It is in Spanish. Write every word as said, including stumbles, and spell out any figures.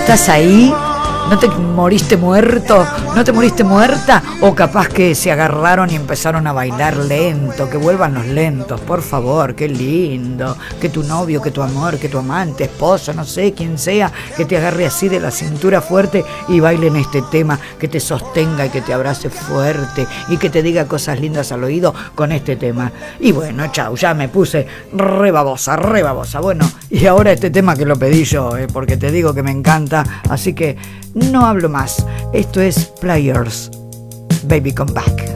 ¿Estás ahí? ¿No te moriste muerto? ¿No te moriste muerta? O capaz que se agarraron y empezaron a bailar lento. Que vuelvan los lentos, por favor. Qué lindo. Que tu novio, que tu amor, que tu amante, esposo, no sé, quien sea, que te agarre así de la cintura fuerte y bailen este tema, que te sostenga y que te abrace fuerte y que te diga cosas lindas al oído con este tema. Y bueno, chau, ya me puse re babosa, re babosa. Bueno, y ahora este tema que lo pedí yo, eh, porque te digo que me encanta, así que no hablo más. Esto es Players, Baby Come Back.